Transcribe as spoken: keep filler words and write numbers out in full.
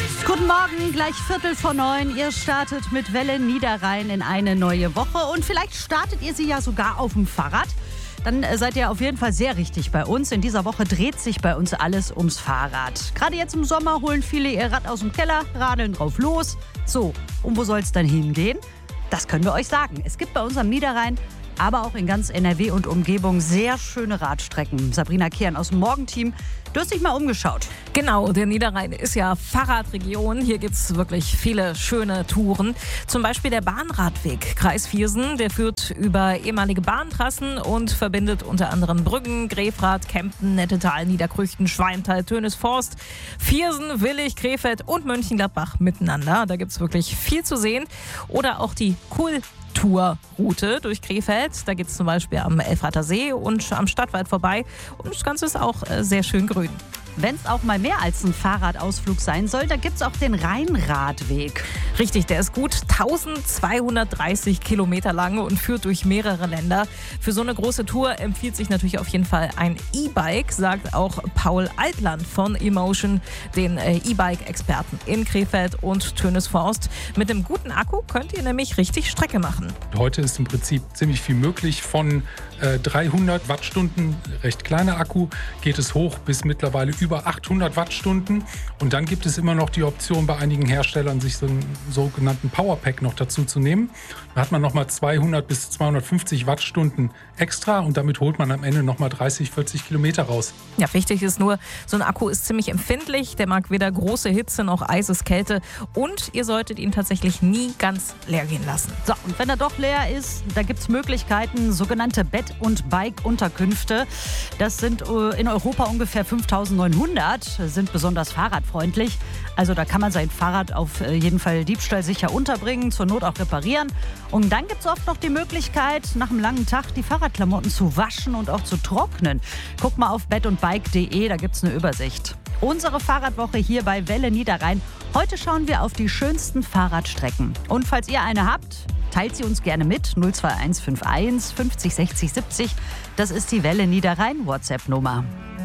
Guten Morgen, gleich Viertel vor neun. Ihr startet mit Welle Niederrhein in eine neue Woche und vielleicht startet ihr sie ja sogar auf dem Fahrrad. Dann seid ihr auf jeden Fall sehr richtig bei uns. In dieser Woche dreht sich bei uns alles ums Fahrrad. Gerade jetzt im Sommer holen viele ihr Rad aus dem Keller, radeln drauf los. So, und wo soll es dann hingehen? Das können wir euch sagen. Es gibt bei uns am Niederrhein, aber auch in ganz N R W und Umgebung sehr schöne Radstrecken. Sabrina Kern aus dem Morgenteam, du hast dich mal umgeschaut. Genau, der Niederrhein ist ja Fahrradregion. Hier gibt es wirklich viele schöne Touren. Zum Beispiel der Bahnradweg Kreis Viersen. Der führt über ehemalige Bahntrassen und verbindet unter anderem Brüggen, Grefrath, Kempten, Nettetal, Niederkrüchten, Schweintal, Tönisforst, Viersen, Willich, Krefeld und Mönchengladbach miteinander. Da gibt es wirklich viel zu sehen. Oder auch die Kulturroute durch Krefeld. Da geht es zum Beispiel am Elfrather See und am Stadtwald vorbei. Und das Ganze ist auch äh, sehr schön grün. Wenn es auch mal mehr als ein Fahrradausflug sein soll, da gibt es auch den Rheinradweg. Richtig, der ist gut eintausendzweihundertdreißig Kilometer lang und führt durch mehrere Länder. Für so eine große Tour empfiehlt sich natürlich auf jeden Fall ein E-Bike, sagt auch Paul Altland von eMotion, den äh, E-Bike-Experten in Krefeld und Tönisforst. Mit einem guten Akku könnt ihr nämlich richtig Strecke machen. Heute ist im Prinzip ziemlich viel möglich. Von äh, dreihundert Wattstunden, recht kleiner Akku, geht es hoch bis mittlerweile über achthundert Wattstunden. Und dann gibt es immer noch die Option bei einigen Herstellern, sich so einen sogenannten Powerpack noch dazu zu nehmen. Da hat man nochmal zweihundert bis zweihundertfünfzig Wattstunden extra und damit holt man am Ende nochmal dreißig, vierzig Kilometer raus. Ja, wichtig ist nur, so ein Akku ist ziemlich empfindlich. Der mag weder große Hitze noch eises Kälte. Und ihr solltet ihn tatsächlich nie ganz leer gehen lassen. So, und wenn er doch leer ist, da gibt es Möglichkeiten, sogenannte Bett- und Bike-Unterkünfte. Das sind in Europa ungefähr fünftausendneunhundert, sind besonders fahrradfreundlich. Also da kann man sein Fahrrad auf jeden Fall diebstahlsicher unterbringen, zur Not auch reparieren. Und dann gibt es oft noch die Möglichkeit, nach einem langen Tag die Fahrradklamotten zu waschen und auch zu trocknen. Guck mal auf bett und bike punkt de, da gibt es eine Übersicht. Unsere Fahrradwoche hier bei Welle Niederrhein. Heute schauen wir auf die schönsten Fahrradstrecken. Und falls ihr eine habt, teilt sie uns gerne mit. null zwei eins fünf eins fünfzig sechzig siebzig. Das ist die Welle Niederrhein WhatsApp-Nummer.